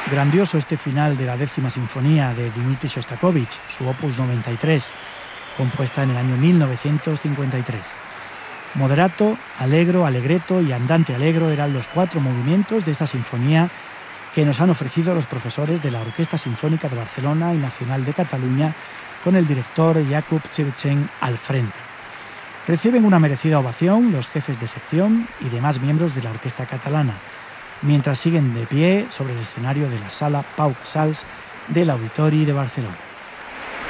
Grandioso este final de la 10ª Sinfonía de Dmitri Shostakovich, su opus 93, compuesta en el año 1953. Moderato, allegro, allegretto y andante allegro eran los 4 movimientos de esta sinfonía que nos han ofrecido los profesores de la Orquesta Sinfónica de Barcelona y Nacional de Cataluña, con el director Jakub Chevchen al frente. Reciben una merecida ovación los jefes de sección y demás miembros de la orquesta catalana, mientras siguen de pie sobre el escenario de la Sala Pau Casals del Auditori de Barcelona.